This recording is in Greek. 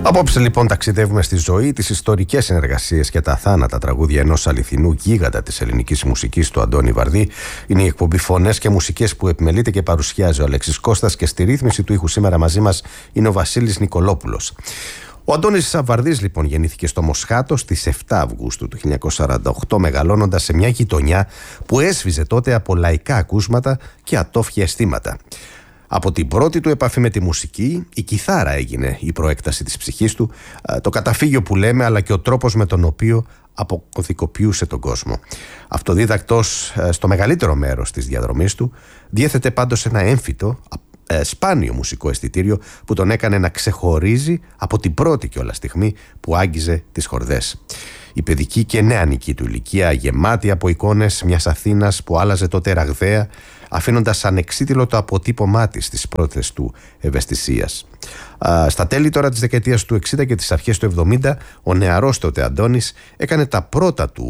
Απόψε λοιπόν ταξιδεύουμε στη ζωή, τις ιστορικές συνεργασίες και τα θάνατα τραγούδια ενός αληθινού γίγαντα της ελληνικής μουσικής, του Αντώνη Βαρδί. Είναι η εκπομπή Φωνές και Μουσικές που επιμελείται και παρουσιάζει ο Αλέξης Κώστας και στη ρύθμιση του ήχου σήμερα μαζί μας είναι ο Βασίλης Νικολόπουλος. Ο Αντώνης Βαρδής λοιπόν γεννήθηκε στο Μοσχάτο στις 7 Αυγούστου του 1948, μεγαλώνοντας σε μια γειτονιά που έσβησε τότε από λαϊκά ακούσματα και ατόφια αισθήματα. Από την πρώτη του επαφή με τη μουσική, η κιθάρα έγινε η προέκταση της ψυχής του, το καταφύγιο που λέμε, αλλά και ο τρόπος με τον οποίο αποκωδικοποιούσε τον κόσμο. Αυτοδίδακτος στο μεγαλύτερο μέρος της διαδρομής του, διέθετε πάντως ένα έμφυτο, σπάνιο μουσικό αισθητήριο που τον έκανε να ξεχωρίζει από την πρώτη κιόλας στιγμή που άγγιζε τις χορδές. Η παιδική και νεανική του ηλικία γεμάτη από εικόνες μιας Αθήνας που άλλαζε τότε ραγδαία, αφήνοντας ανεξίτηλο το αποτύπωμά της στις πρώτες του ευαισθησίας. Στα τέλη τώρα της δεκαετίας του 60 και τις αρχές του 70, ο νεαρός τότε Αντώνης έκανε τα πρώτα του